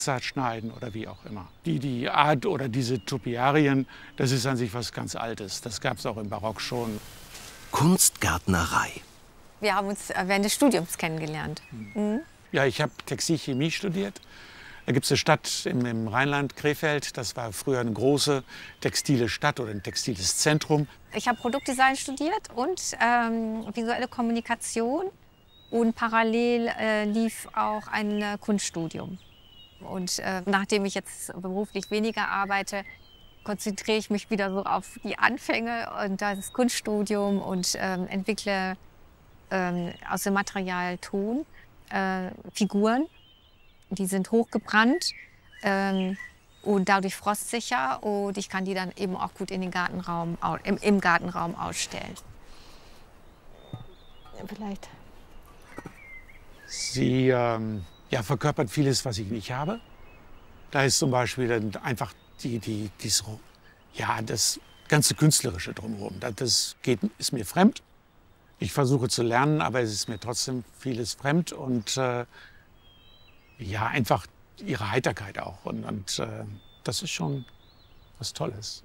schneiden oder wie auch immer. Die Art oder diese Topiarien, das ist an sich was ganz Altes. Das gab es auch im Barock schon. Kunstgärtnerei. Wir haben uns während des Studiums kennengelernt. Mhm. Ja, ich habe Textilchemie studiert. Da gibt es eine Stadt im Rheinland, Krefeld. Das war früher eine große textile Stadt oder ein textiles Zentrum. Ich habe Produktdesign studiert und visuelle Kommunikation. Und parallel lief auch ein Kunststudium. Und nachdem ich jetzt beruflich weniger arbeite, konzentriere ich mich wieder so auf die Anfänge und das Kunststudium und entwickle aus dem Material Ton Figuren. Die sind hochgebrannt und dadurch frostsicher. Und ich kann die dann eben auch gut in den Gartenraum, im Gartenraum ausstellen. Vielleicht. Sie ja, verkörpert vieles, was ich nicht habe. Da ist zum Beispiel dann einfach das ganze Künstlerische drumherum. Das ist mir fremd. Ich versuche zu lernen, aber es ist mir trotzdem vieles fremd. Und ja, einfach ihre Heiterkeit auch. Und das ist schon was Tolles.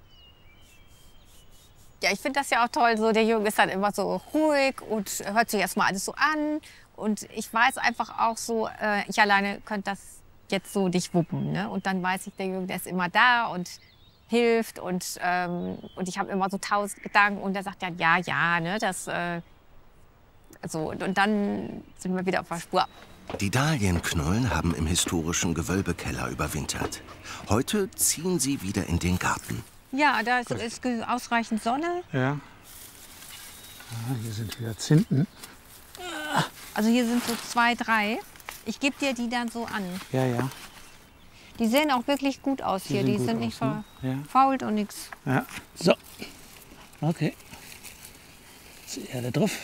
Ja, ich finde das ja auch toll. So, der Jürgen ist dann immer so ruhig und hört sich erst mal alles so an. Und ich weiß einfach auch so, ich alleine könnte das jetzt so nicht wuppen. Ne? Und dann weiß ich, der Jürgen, der ist immer da und hilft. Und ich habe immer so 1000 Gedanken. Und er sagt dann, ja, ne, das so. Und dann sind wir wieder auf der Spur. Die Dahlienknollen haben im historischen Gewölbekeller überwintert. Heute ziehen sie wieder in den Garten. Ja, da ist ausreichend Sonne. Ja. Hier sind wieder Zinten. Also hier sind so 2, 3. Ich gebe dir die dann so an. Ja, ja. Die sehen auch wirklich gut aus hier. Die sind nicht verfault und nichts. Ja. So. Okay. Jetzt die Erde drauf.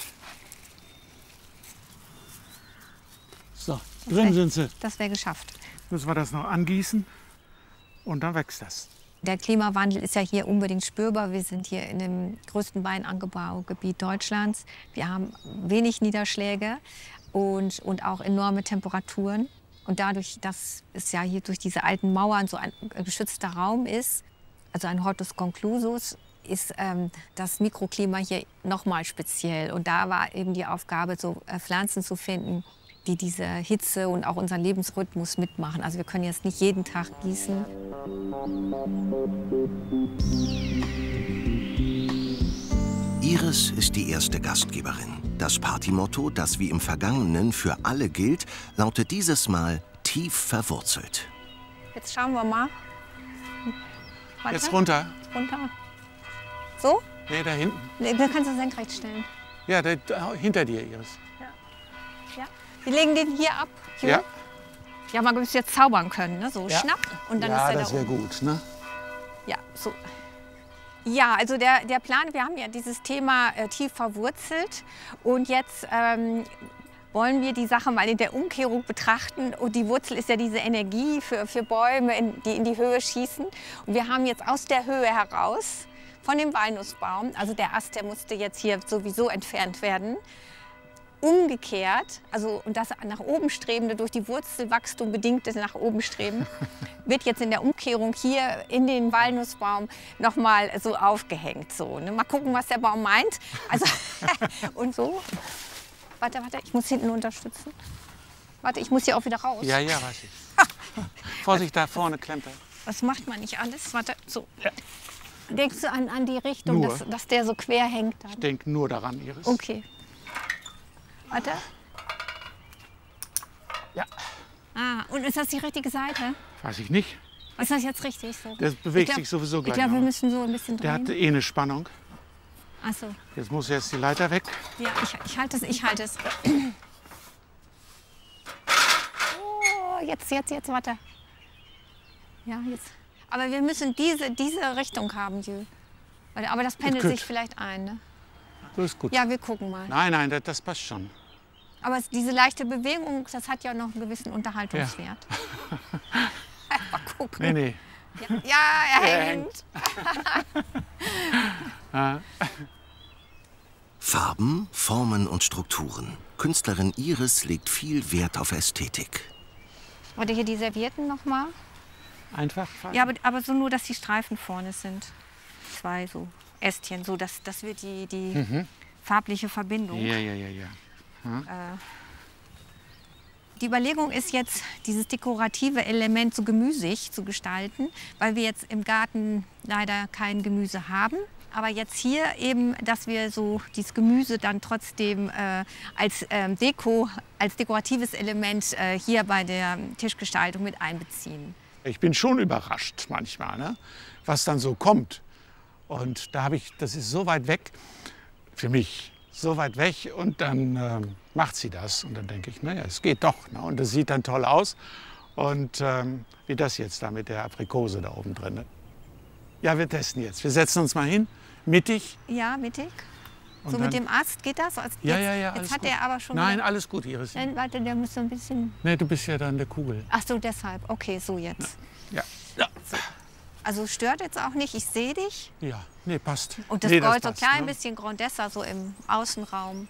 So, drin sind sie. Das wäre geschafft. Müssen wir das noch angießen und dann wächst das. Der Klimawandel ist ja hier unbedingt spürbar. Wir sind hier in dem größten Weinanbaugebiet Deutschlands. Wir haben wenig Niederschläge und auch enorme Temperaturen. Und dadurch, dass es ja hier durch diese alten Mauern so ein geschützter Raum ist, also ein Hortus conclusus, ist das Mikroklima hier noch mal speziell. Und da war eben die Aufgabe, so Pflanzen zu finden, die diese Hitze und auch unseren Lebensrhythmus mitmachen. Also wir können jetzt nicht jeden Tag gießen. Iris ist die erste Gastgeberin. Das Partymotto, das wie im Vergangenen für alle gilt, lautet dieses Mal tief verwurzelt. Jetzt schauen wir mal. Warte. Jetzt runter. Runter. So? Nee, da hinten. Nee, da kannst du senkrecht stellen. Ja, hinter dir, Iris. Ja. Wir legen den hier ab. Hier. Ja. Ja, man müsste jetzt zaubern können, ne? So schnapp und dann ist er da das wäre gut, ne? Ja, so. Ja, also der Plan, wir haben ja dieses Thema tief verwurzelt und jetzt wollen wir die Sache mal in der Umkehrung betrachten. Und die Wurzel ist ja diese Energie für Bäume, die in die Höhe schießen. Und wir haben jetzt aus der Höhe heraus von dem Walnussbaum, also der Ast, der musste jetzt hier sowieso entfernt werden, umgekehrt, also und das nach oben strebende, durch die Wurzelwachstum bedingte nach oben streben, wird jetzt in der Umkehrung hier in den Walnussbaum noch mal so aufgehängt. So, ne? Mal gucken, was der Baum meint. Also, und so. Warte, ich muss hinten unterstützen. Warte, ich muss hier auch wieder raus. Ja, weiß ich. Vorsicht, da vorne klemmt er. Was macht man nicht alles? Warte, so. Ja. Denkst du an die Richtung, dass der so quer hängt? Dann? Ich denke nur daran, Iris. Okay. Warte. Ja. Ah, und ist das die richtige Seite? Weiß ich nicht. Ist das jetzt richtig so? Das bewegt sich sowieso gleich. Ich glaube, wir noch. müssen so ein bisschen drehen. Der hat eine Spannung. Ach so. Jetzt muss jetzt die Leiter weg. Ja, ich halte es. Oh, jetzt, warte. Ja, jetzt. Aber wir müssen diese Richtung haben, Jö. Aber das pendelt sich vielleicht ein, ne? Das ist gut. Ja, wir gucken mal. Nein, das passt schon. Aber diese leichte Bewegung, das hat ja noch einen gewissen Unterhaltungswert. Ja. Mal gucken. Nee. Ja, er hängt. Farben, Formen und Strukturen. Künstlerin Iris legt viel Wert auf Ästhetik. Oder hier die Servietten noch mal. Einfach? Ja, aber so nur, dass die Streifen vorne sind. 2 so Ästchen, so dass wir die farbliche Verbindung. Ja. Die Überlegung ist jetzt, dieses dekorative Element so gemüsig zu gestalten, weil wir jetzt im Garten leider kein Gemüse haben. Aber jetzt hier eben, dass wir so dieses Gemüse dann trotzdem als dekoratives Element hier bei der Tischgestaltung mit einbeziehen. Ich bin schon überrascht manchmal, ne? Was dann so kommt. Und da das ist so weit weg für mich. So weit weg und dann macht sie das. Und dann denke ich, naja, es geht doch. Ne? Und das sieht dann toll aus. Und wie das jetzt da mit der Aprikose da oben drin. Ne? Ja, wir testen jetzt. Wir setzen uns mal hin, mittig. Ja, mittig. Und So dann, mit dem Ast geht das? Also Ja, jetzt alles hat gut. er aber schon... Nein, alles gut, Iris. Nein, warte, der muss so ein bisschen... Nee, du bist ja dann der Kugel. Ach so, deshalb. Okay, so jetzt. Ja. Also stört jetzt auch nicht, ich sehe dich. Ja, nee, passt. Und das Nee, Gold so passt, klein ne? bisschen Grandessa so im Außenraum.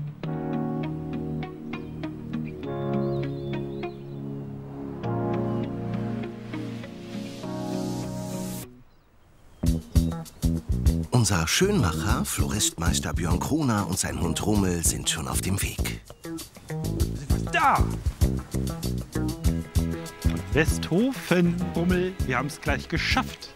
Unser Schönmacher, Floristmeister Björn Kroner und sein Hund Rummel sind schon auf dem Weg. Da! Westhofen, Rummel, wir haben es gleich geschafft.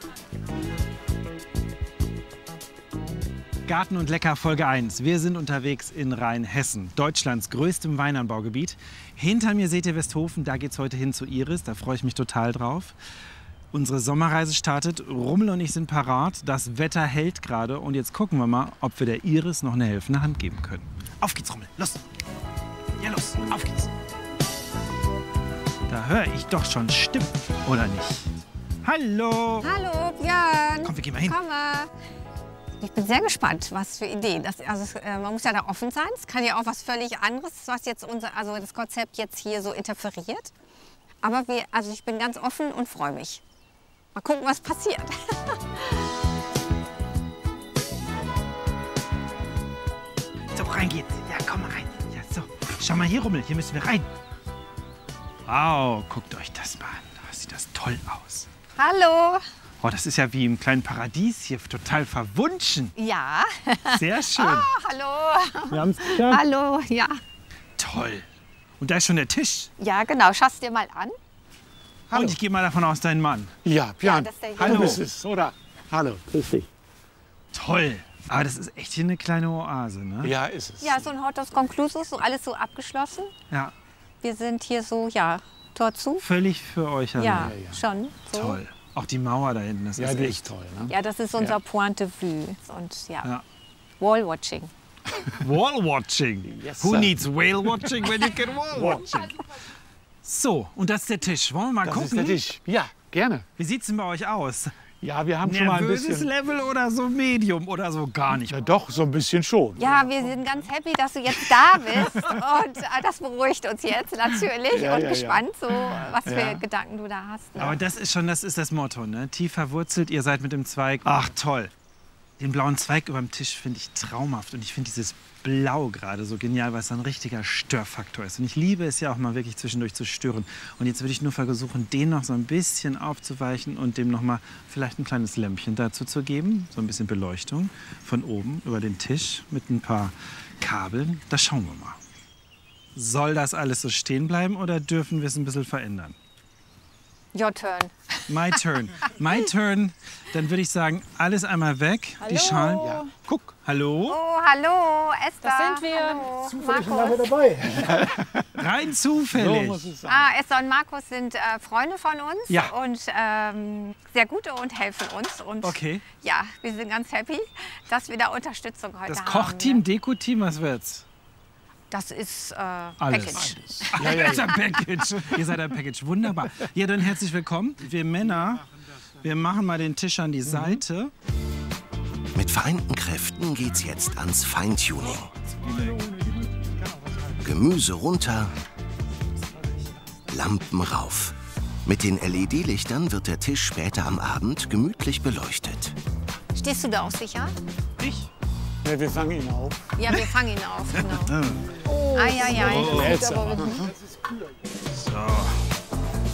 Garten und Lecker Folge 1. Wir sind unterwegs in Rheinhessen, Deutschlands größtem Weinanbaugebiet. Hinter mir seht ihr Westhofen, da geht's heute hin zu Iris, da freue ich mich total drauf. Unsere Sommerreise startet, Rummel und ich sind parat, das Wetter hält gerade und jetzt gucken wir mal, ob wir der Iris noch eine helfende Hand geben können. Auf geht's, Rummel, los! Ja, los, auf geht's! Da höre ich doch schon Stimmen, oder nicht? Hallo! Hallo, Björn. Komm, wir gehen mal hin. Komm mal. Ich bin sehr gespannt, was für Ideen. Man muss ja da offen sein. Es kann ja auch was völlig anderes, was jetzt das Konzept jetzt hier so interferiert. Aber ich bin ganz offen und freue mich. Mal gucken, was passiert. So, rein geht's. Ja, komm mal rein. Ja, so. Schau mal hier, Rummel, hier müssen wir rein. Wow, guckt euch das mal an. Da sieht das toll aus. Hallo. Oh, das ist ja wie im kleinen Paradies hier, total verwunschen. Ja. Sehr schön. Hallo. Wir haben es geschafft. Hallo, ja. Toll. Und da ist schon der Tisch. Ja, genau. Schau es dir mal an. Hallo. Und ich gehe mal davon aus, dein Mann. Ja, Björn. das ist der Hallo. Hallo. Du bist es, oder? Hallo, grüß dich. Toll. Aber das ist echt hier eine kleine Oase, ne? Ja, ist es. Ja, so ein Hortus Conclusus, so alles so abgeschlossen. Ja, Wir sind hier so, ja, Tor zu. völlig für euch allein. Ja, schon. So. Toll. Auch die Mauer da hinten, das Ja, ist die echt ist toll. Ne? Ja, das ist unser Ja. Point de vue. Und ja, Ja. Wall-Watching. Wall-Watching. Yes, Who sir. needs Whale-Watching when you can Wall-Watching? So, und das ist der Tisch. Wollen wir mal Das gucken? ist der Tisch. Ja, gerne. Wie sieht's denn bei euch aus? Ja, wir haben schon mal ein Nervöses bisschen. Level oder so Medium oder so gar nicht? Ja, doch, so ein bisschen schon. Ja, wir sind ganz happy, dass du jetzt da bist. Und das beruhigt uns jetzt natürlich. Ja, und ja, gespannt, so, was für Ja. Gedanken du da hast. Ne? Aber das ist das Motto, ne? Tief verwurzelt, ihr seid mit dem Zweig. Ach, toll. Den blauen Zweig über dem Tisch finde ich traumhaft. Und ich finde dieses Blau gerade so genial, weil es ein richtiger Störfaktor ist. Und ich liebe es ja auch mal wirklich zwischendurch zu stören. Und jetzt würde ich nur versuchen, den noch so ein bisschen aufzuweichen und dem noch mal vielleicht ein kleines Lämpchen dazu zu geben. So ein bisschen Beleuchtung von oben über den Tisch mit ein paar Kabeln. Das schauen wir mal. Soll das alles so stehen bleiben oder dürfen wir es ein bisschen verändern? Your turn. My turn. My turn. Dann würde ich sagen, alles einmal weg. Die Schalen. Ja. Guck. Hallo? Oh, hallo, Esther. Das sind wir. Hallo, Markus. dabei. Rein So zufällig. muss es sein. Esther und Markus sind Freunde von uns Ja. und sehr gute und helfen uns. Und Okay. ja, wir sind ganz happy, dass wir da Unterstützung heute Das haben. Kochteam, Ne? Deko-Team, was wird's? Das ist Alles. Package. Ja, ja, ja. Package. Ihr seid ein Package. Wunderbar. Ja, dann herzlich willkommen. Wir Männer, wir machen mal den Tisch an die Seite. Mit vereinten Kräften geht's jetzt ans Feintuning. Gemüse runter, Lampen rauf. Mit den LED-Lichtern wird der Tisch später am Abend gemütlich beleuchtet. Stehst du da auch sicher? Ich? Ja, wir fangen ihn auf. Ja, wir fangen ihn auf, genau. Oh, ja. Jetzt aber. So.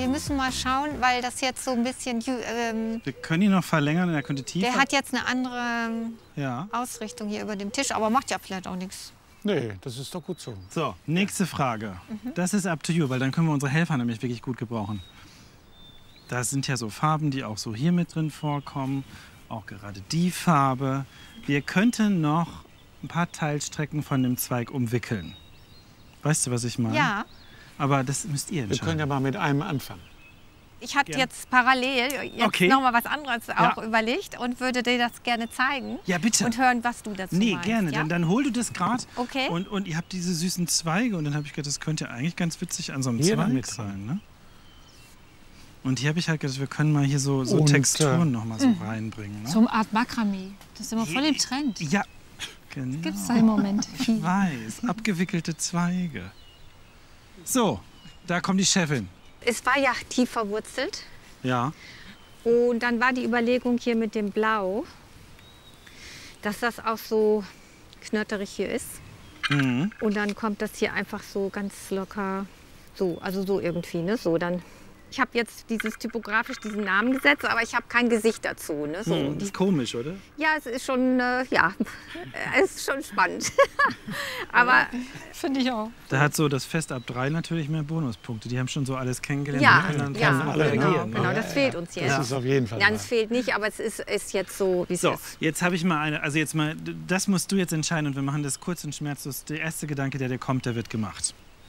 wir müssen mal schauen, weil das jetzt so ein bisschen... Wir können ihn noch verlängern und er könnte tiefer. der hat jetzt eine andere Ja. Ausrichtung hier über dem Tisch, aber macht ja vielleicht auch nichts. Nee, das ist doch gut so. So, nächste Frage. Das ist up to you, weil dann können wir unsere Helfer nämlich wirklich gut gebrauchen. Da sind ja so Farben, die auch so hier mit drin vorkommen. Auch gerade die Farbe. Wir könnten noch ein paar Teilstrecken von dem Zweig umwickeln. Weißt du, was ich meine? Ja, Aber das müsst ihr Wir können entscheiden. ja mal mit einem anfangen. ich hatte Gerne. jetzt parallel Okay. noch mal was anderes auch Ja. überlegt und würde dir das gerne zeigen. Ja, bitte. Und hören, was du dazu Nee, meinst. gerne. Ja? Dann hol du das gerade. Okay. Und ihr habt diese süßen Zweige. Und dann habe ich gedacht, das könnte eigentlich ganz witzig an so einem Hier Zweig damit. sein. Ne? Und hier habe ich halt gedacht, wir können mal hier so Und, Texturen noch mal so reinbringen. Ne? So eine Art Makramee. Das ist immer voll im Trend. Ja, genau. Gibt's da im Moment Ich viel. weiß, abgewickelte Zweige. So, da kommt die Chefin. Es war ja tief verwurzelt. Ja, Und dann war die Überlegung hier mit dem Blau, dass das auch so knötterig hier ist. mhm. Und dann kommt das hier einfach so ganz locker, so, also so irgendwie, ne? So dann. Ich habe jetzt typografisch diesen Namen gesetzt, aber ich habe kein Gesicht dazu. Ne? So, Das ist komisch, oder? ja, es ist schon, es ist schon spannend. aber Finde ich auch. Da hat so das Fest ab 3 natürlich mehr Bonuspunkte. Die haben schon so alles kennengelernt. ja, Die können dann ja, treffen alle genau, reagieren, ne? genau, das fehlt uns jetzt. Das ist auf jeden Fall Nein, wahr. es fehlt nicht, aber es ist jetzt so, wie es So, ist. jetzt habe ich mal eine, also jetzt mal, das musst du jetzt entscheiden und wir machen das kurz und schmerzlos. Der erste Gedanke, der dir kommt, der wird gemacht.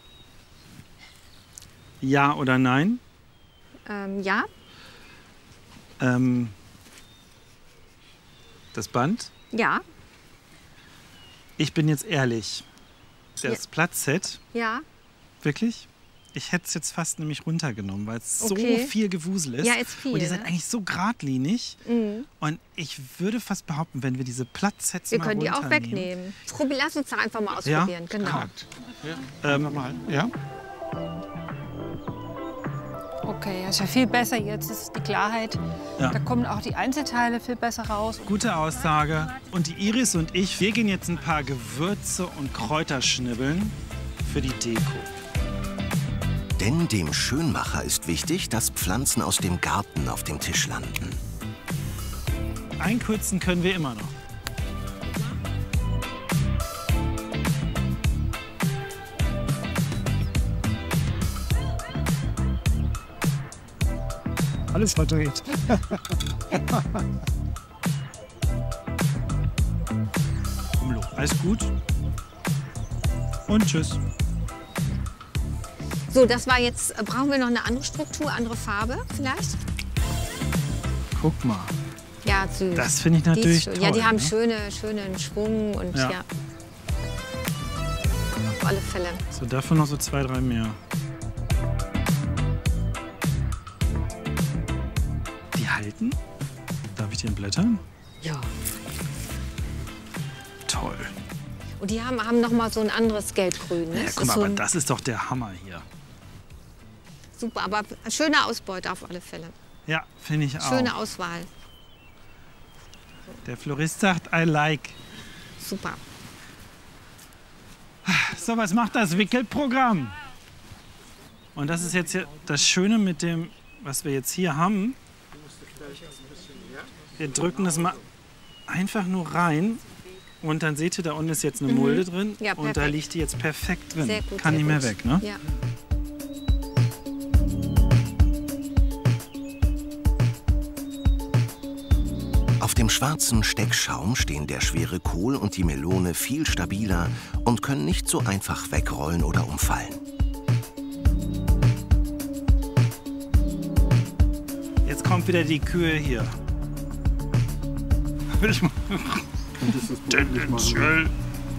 Ja oder nein? Ja, Das Band? ja, Ich bin jetzt ehrlich. Das Platzset, ja. wirklich? Ich hätte es jetzt fast nämlich runtergenommen, weil es Okay. so viel Gewusel ist. Ja, ist viel, Und die sind ne? eigentlich so geradlinig. Und ich würde fast behaupten, wenn wir diese Platzsets Wir mal können die auch runternehmen- wegnehmen. Lass uns da einfach mal ausprobieren. Genau. Nochmal. Ja? Okay, das ist ja viel besser jetzt. Ist die Klarheit. Ja. Da kommen auch die Einzelteile viel besser raus. Gute Aussage. Und die Iris und ich, wir gehen jetzt ein paar Gewürze und Kräuter schnibbeln für die Deko. Denn dem Schönmacher ist wichtig, dass Pflanzen aus dem Garten auf dem Tisch landen. Einkürzen können wir immer noch. Alles verdreht. Umlo. Alles gut. Und tschüss. So, das war jetzt, brauchen wir noch eine andere Struktur, andere Farbe vielleicht? Guck mal. Ja, süß. Das finde ich Die ist natürlich schön. toll. Ja, die haben ne? schönen Schwung und Ja. ja. Auf alle Fälle. So, davon noch so 2, 3 mehr. Die halten? Darf ich den blättern? Ja. Toll. Und die haben noch mal so ein anderes Gelb-Grün. Ne? Ja, Das guck ist mal, so aber ein, das ist doch der Hammer hier. super, aber schöne Ausbeute auf alle Fälle. Ja, finde ich auch. Schöne Auswahl. Der Florist sagt, I like. Super. So, was macht das Wickelprogramm? Und das ist jetzt hier das Schöne mit dem, was wir jetzt hier haben. Wir drücken das mal einfach nur rein. Und dann seht ihr, da unten ist jetzt eine Mulde drin. Ja, und da perfekt. liegt die jetzt perfekt drin. Sehr gut. Kann sehr nicht mehr gut. weg, ne? Ja. Auf dem schwarzen Steckschaum stehen der schwere Kohl und die Melone viel stabiler und können nicht so einfach wegrollen oder umfallen. Jetzt kommt wieder die Kühe hier. Will ich mal. Tendenziell.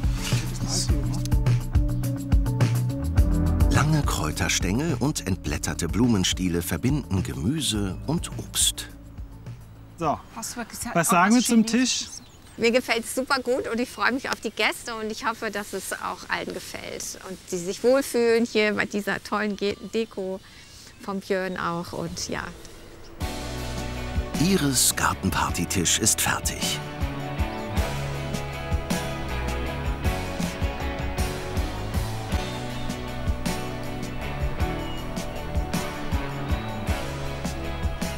Lange Kräuterstängel und entblätterte Blumenstiele verbinden Gemüse und Obst. So, Hast du gesagt, was auch sagen wir zum Chinesisches? Tisch? Mir gefällt es super gut und ich freue mich auf die Gäste und ich hoffe, dass es auch allen gefällt und sie sich wohlfühlen hier bei dieser tollen Deko vom Björn auch und ja. Iris Gartenpartytisch ist fertig.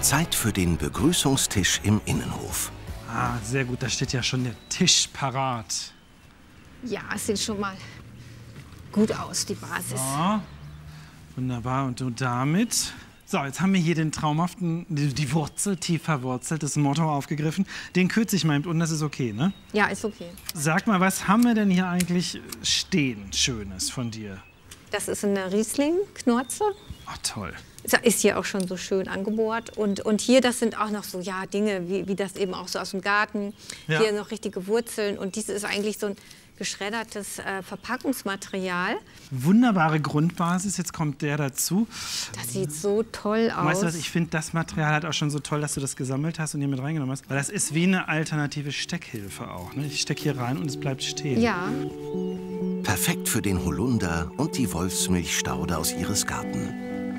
Zeit für den Begrüßungstisch im Innenhof. Ah, sehr gut, da steht ja schon der Tisch parat. Ja, es sieht schon mal gut aus, die Basis. So. Wunderbar, und du damit? So, jetzt haben wir hier den traumhaften, die Wurzel, tief verwurzelt, das Motto aufgegriffen. Den kürze ich mal und das ist okay, ne? Ja, ist okay. Sag mal, was haben wir denn hier eigentlich stehen, Schönes von dir? Das ist eine Riesling-Knorze. Ach, toll. Ist hier auch schon so schön angebohrt. Und hier, das sind auch noch so ja, Dinge, wie das eben auch so aus dem Garten. Ja. Hier noch richtige Wurzeln. Und dies ist eigentlich so ein geschreddertes Verpackungsmaterial. Wunderbare Grundbasis, jetzt kommt der dazu. Das sieht so toll aus. Weißt du was, ich finde das Material halt auch schon so toll, dass du das gesammelt hast und hier mit reingenommen hast. Weil das ist wie eine alternative Steckhilfe auch. Ne? Ich stecke hier rein und es bleibt stehen. Ja. Perfekt für den Holunder und die Wolfsmilchstaude aus Iris' Garten.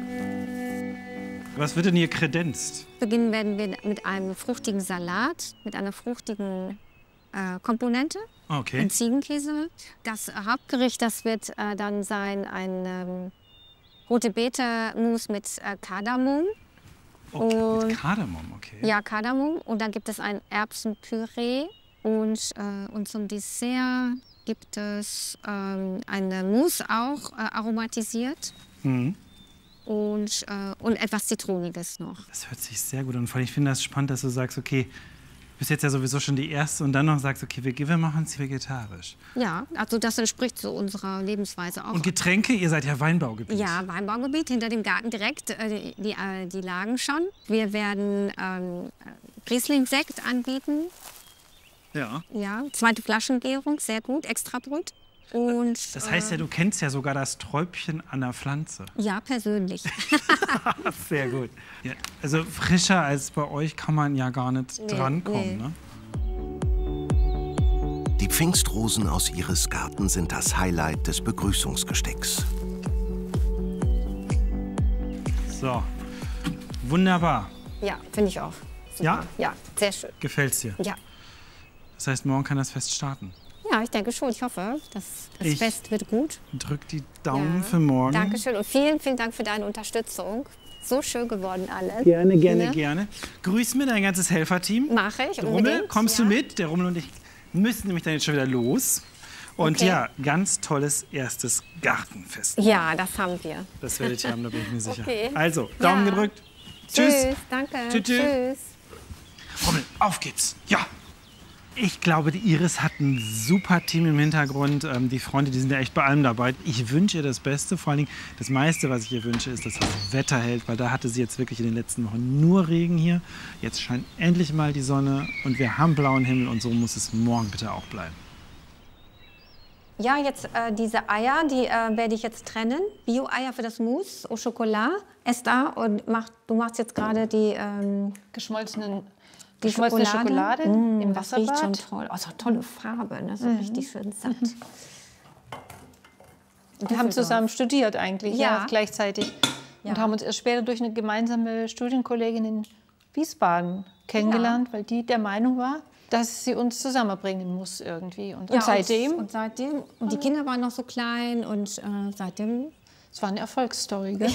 Was wird denn hier kredenzt? Beginnen werden wir mit einem fruchtigen Salat, mit einer fruchtigen Komponente. Okay. Ein Ziegenkäse. Das Hauptgericht, das wird dann sein ein rote Beete-Mousse mit Kardamom. Okay, mit Kardamom, okay. Ja, Kardamom. Und dann gibt es ein Erbsenpüree. Und zum Dessert gibt es eine Mousse auch aromatisiert. Mhm. Und etwas Zitroniges noch. Das hört sich sehr gut an. Vor allem, ich finde das spannend, dass du sagst, okay, du bist jetzt ja sowieso schon die Erste und dann noch sagst, okay, wir machen es vegetarisch. Ja, also das entspricht so unserer Lebensweise auch. Und Getränke, ihr seid ja Weinbaugebiet. Ja, Weinbaugebiet, hinter dem Garten direkt, die lagen schon. Wir werden Riesling-Sekt anbieten. Ja. Ja, zweite Flaschengärung, sehr gut, Extrabrüt. Und, Das heißt ja, du kennst ja sogar das Träubchen an der Pflanze. ja, persönlich. Sehr gut. Ja, also frischer als bei euch kann man ja gar nicht drankommen. nee. Ne? Die Pfingstrosen aus Iris' Garten sind das Highlight des Begrüßungsgesticks. So, wunderbar. Ja, finde ich auch. Super. Ja? Ja, sehr schön. Gefällt's dir? Ja. Das heißt, morgen kann das Fest starten. Ja, ich denke schon. Ich hoffe, das Fest wird gut. Drück die Daumen Ja. für morgen. Dankeschön und vielen, vielen Dank für deine Unterstützung. So schön geworden alles. Gerne, gerne, Ne? gerne. Grüß mir dein ganzes Helferteam. Mache ich Rummel, unbedingt. kommst ja. du mit? Der Rummel und ich müssen nämlich dann jetzt schon wieder los. Und Okay. ja, ganz tolles erstes Gartenfest. Ja, das haben wir. Das werdet ihr haben, da bin ich mir sicher. Okay. Also, Daumen Ja. gedrückt. Tschüss. Danke. Tschüss, tschüss. Tschüss. Rummel, auf geht's. Ja. Ich glaube, die Iris hat ein super Team im Hintergrund. Die Freunde, die sind ja echt bei allem dabei. Ich wünsche ihr das Beste. Vor allen Dingen, das meiste, was ich ihr wünsche, ist, dass das Wetter hält. Weil da hatte sie jetzt wirklich in den letzten Wochen nur Regen hier. Jetzt scheint endlich mal die Sonne und wir haben blauen Himmel. Und so muss es morgen bitte auch bleiben. Ja, jetzt diese Eier, die werde ich jetzt trennen. Bio-Eier für das Mousse au Chocolat. Esther, und du machst jetzt gerade die Geschmolzene Schokolade. Schokolade im Das riecht schon Wasserbad. toll. Oh, so tolle Farbe, ne? So richtig schön satt. Wir haben zusammen studiert eigentlich, ja, Ja. gleichzeitig. Und Ja. haben uns erst später durch eine gemeinsame Studienkollegin in Wiesbaden kennengelernt, weil die der Meinung war, dass sie uns zusammenbringen muss irgendwie. Und Ja, seitdem, Und seitdem. Und die Kinder waren noch so klein und seitdem. es war eine Erfolgsstory, gell?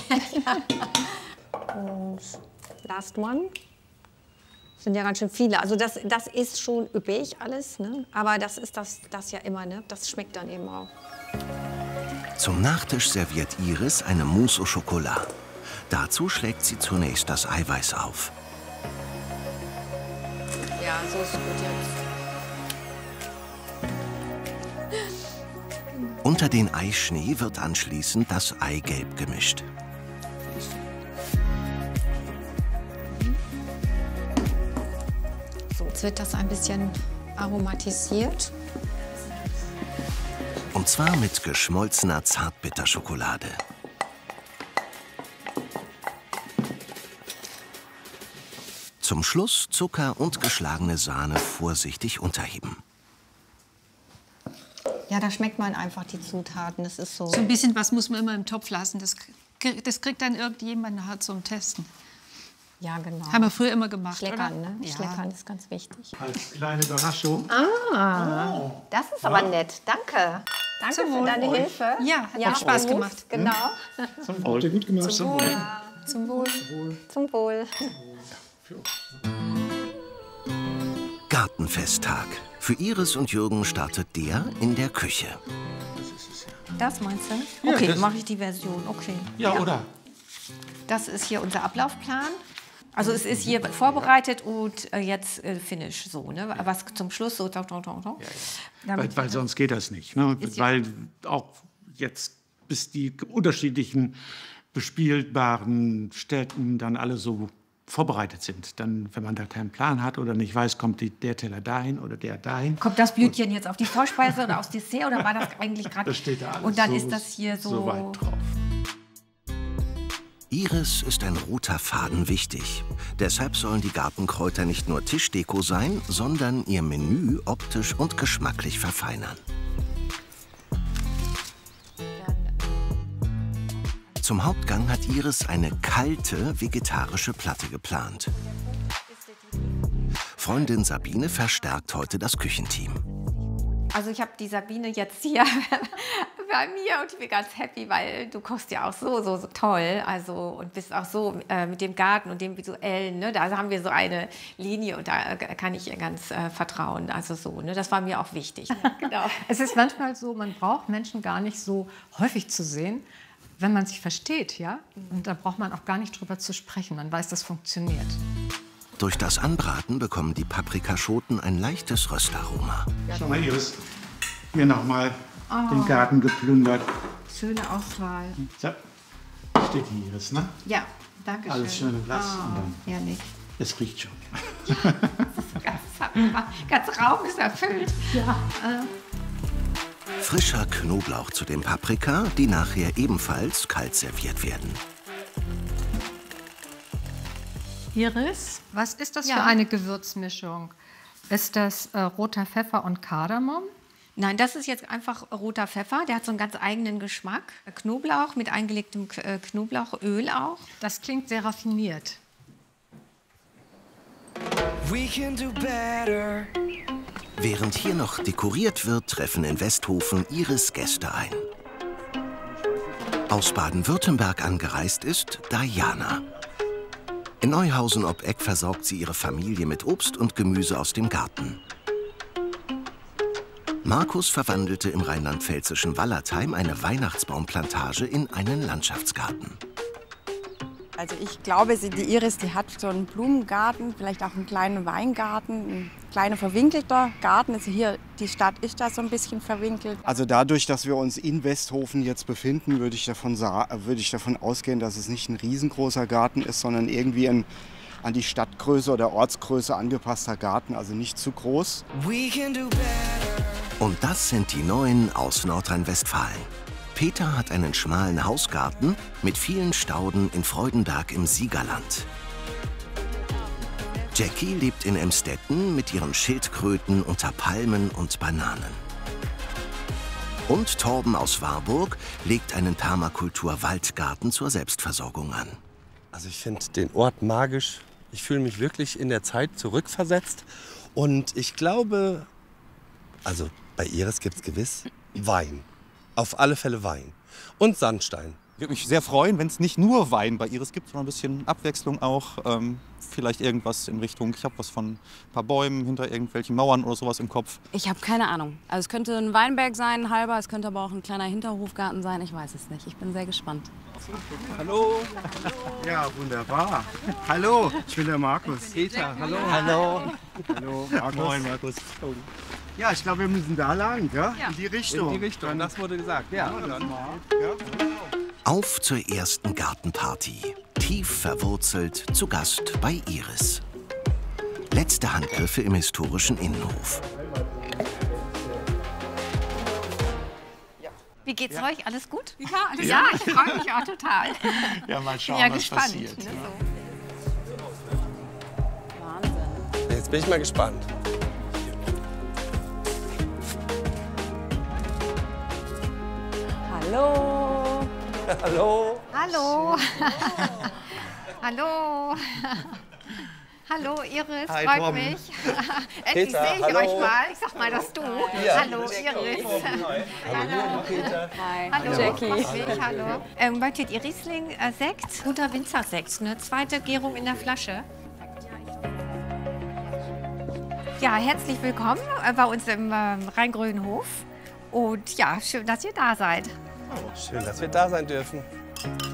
Und last one. Sind ja ganz schön viele. Also das ist schon üppig alles, ne? Aber das ist das ja immer, ne? Das schmeckt dann eben auch. Zum Nachtisch serviert Iris eine Mousse au Chocolat. Dazu schlägt sie zunächst das Eiweiß auf. Ja, so ist gut jetzt. Unter den Eischnee wird anschließend das Eigelb gemischt. So, jetzt wird das ein bisschen aromatisiert. Und zwar mit geschmolzener Zartbitterschokolade. Zum Schluss Zucker und geschlagene Sahne vorsichtig unterheben. Ja, da schmeckt man einfach die Zutaten. Das ist so. So ein bisschen was muss man immer im Topf lassen. Das kriegt dann irgendjemand nachher zum Testen. Ja, genau. Haben wir früher immer gemacht, Schleckern, oder? ne? Ja. Schleckern ist ganz wichtig. Als kleine Überraschung. Das ist aber nett. Danke. Danke Zum für Wohl. deine Hilfe. Ja, hat Spaß Prost. gemacht. Genau. Heute gut gemacht. Zum Wohl. Zum Wohl. Gartenfesttag. Für Iris und Jürgen startet der in der Küche. Das meinst du? Ja, Okay, das- mache ich die Version. Okay. Ja, oder? Das ist hier unser Ablaufplan. Also es ist hier vorbereitet und jetzt Finish so, ne? Was zum Schluss so. Weil sonst geht das nicht. Ne? Weil auch jetzt, bis die unterschiedlichen bespielbaren Stätten dann alle so vorbereitet sind. Dann, wenn man da keinen Plan hat oder nicht weiß, kommt der Teller dahin oder der dahin. Kommt das Blütchen jetzt auf die Vorspeise oder aufs Dessert oder war das eigentlich gerade? Das steht da alles Und dann so, ist das hier so weit drauf. Iris ist ein roter Faden wichtig. Deshalb sollen die Gartenkräuter nicht nur Tischdeko sein, sondern ihr Menü optisch und geschmacklich verfeinern. Zum Hauptgang hat Iris eine kalte vegetarische Platte geplant. Freundin Sabine verstärkt heute das Küchenteam. Also ich habe die Sabine jetzt hier bei mir und ich bin ganz happy, weil du kochst ja auch so toll, also und bist auch so mit dem Garten und dem Visuellen, ne? Da haben wir so eine Linie und da kann ich ihr ganz vertrauen, also so, ne? Das war mir auch wichtig. Genau. Es ist manchmal so, man braucht Menschen gar nicht so häufig zu sehen, wenn man sich versteht, ja? Und da braucht man auch gar nicht drüber zu sprechen, man weiß, das funktioniert. Durch das Anbraten bekommen die Paprikaschoten ein leichtes Röstaroma. Schau mal, Iris, hier nochmal den Garten geplündert. Schöne Auswahl. So, steht hier, Iris, ne? Ja, danke schön. Alles schön blass. Und dann, Herrlich. es riecht schon. Ganz Raum ist erfüllt. Frischer Knoblauch zu den Paprika, die nachher ebenfalls kalt serviert werden. Iris, was ist das Ja. für eine Gewürzmischung? Ist das roter Pfeffer und Kardamom? Nein, das ist jetzt einfach roter Pfeffer, der hat so einen ganz eigenen Geschmack. Knoblauch mit eingelegtem Knoblauchöl auch. Das klingt sehr raffiniert. We can do better. Während hier noch dekoriert wird, treffen in Westhofen Iris Gäste ein. Aus Baden-Württemberg angereist ist Diana. In Neuhausen ob Eck versorgt sie ihre Familie mit Obst und Gemüse aus dem Garten. Markus verwandelte im rheinland-pfälzischen Wallertheim eine Weihnachtsbaumplantage in einen Landschaftsgarten. Also ich glaube, die Iris, die hat so einen Blumengarten, vielleicht auch einen kleinen Weingarten, ein kleiner verwinkelter Garten. Also hier, die Stadt ist da so ein bisschen verwinkelt. Also dadurch, dass wir uns in Westhofen jetzt befinden, würde ich davon ausgehen, dass es nicht ein riesengroßer Garten ist, sondern irgendwie ein an die Stadtgröße oder Ortsgröße angepasster Garten, also nicht zu groß. We can do better. Und das sind die Neuen aus Nordrhein-Westfalen. Peter hat einen schmalen Hausgarten mit vielen Stauden in Freudenberg im Siegerland. Jackie lebt in Emstetten mit ihren Schildkröten unter Palmen und Bananen. Und Torben aus Warburg legt einen Permakultur-Waldgarten zur Selbstversorgung an. Also ich finde den Ort magisch. Ich fühle mich wirklich in der Zeit zurückversetzt. Und ich glaube, also bei Iris gibt es gewiss Wein. Auf alle Fälle Wein. Und Sandstein. Ich würde mich sehr freuen, wenn es nicht nur Wein bei Iris gibt, sondern ein bisschen Abwechslung auch. Vielleicht irgendwas in Richtung, ich habe was von ein paar Bäumen hinter irgendwelchen Mauern oder sowas im Kopf. Ich habe keine Ahnung. Also es könnte ein Weinberg sein, ein halber, es könnte aber auch ein kleiner Hinterhofgarten sein. Ich weiß es nicht. Ich bin sehr gespannt. Hallo. Ja, wunderbar. Hallo, ich bin der Markus. Peter, hallo. Hallo. Hallo, Markus. Moin, Markus. Ja, ich glaube, wir müssen da lang, ja? In die Richtung. In die Richtung, das wurde gesagt. Ja, dann. Auf zur ersten Gartenparty. Tief verwurzelt, zu Gast bei Iris. Letzte Handgriffe im historischen Innenhof. Wie geht's euch? Alles gut? Ja, Ja, ich freue mich auch total. Ja, mal Ich schauen, bin ja was gespannt. passiert. Ne, so. Jetzt bin ich mal gespannt. Hallo. Hallo. Hallo. Hallo. Hallo Iris, Hi, freut Torben. mich. Endlich Peter, sehe ich hallo. euch mal. Ich sag mal das Du. Hallo Iris. Hallo, Peter. Hi, Hallo Jackie. freut mich, hallo. Möchtet ihr Riesling-Sekt? Guter Winzersekt, eine zweite Gärung in der Flasche. Ja, herzlich willkommen bei uns im Rhein-Grünen Hof. Und ja, schön, dass ihr da seid. Schön, dass wir da sein dürfen.